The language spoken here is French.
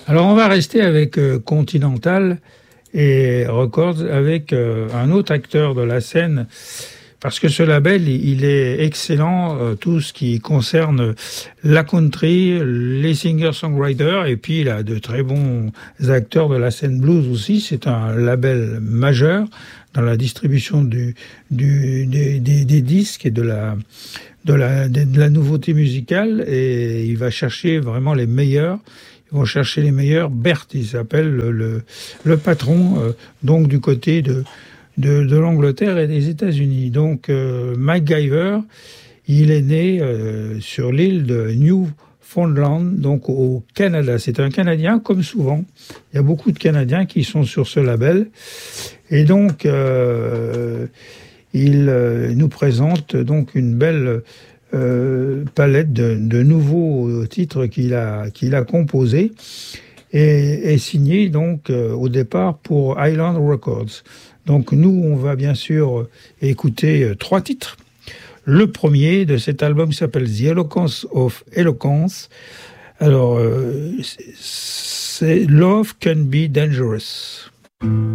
Alors on va rester avec Continental et Records avec un autre acteur de la scène, parce que ce label, il est excellent, tout ce qui concerne la country, les singer-songwriters, et puis il a de très bons acteurs de la scène blues aussi. C'est un label majeur dans la distribution des disques et de la nouveauté musicale, et il va chercher vraiment les meilleurs. Ils vont chercher les meilleurs. Bert, il s'appelle le patron, donc du côté de l'Angleterre et des États-Unis. Donc MacGyver, il est né sur l'île de Newfoundland, donc au Canada. C'est un Canadien, comme souvent. Il y a beaucoup de Canadiens qui sont sur ce label. Et donc, il nous présente donc une belle palette de nouveaux titres qu'il a composés et signé donc au départ pour Island Records. Donc nous, on va bien sûr écouter 3 titres. Le premier de cet album s'appelle The Eloquence of Eloquence. Alors, c'est Love Can Be Dangerous.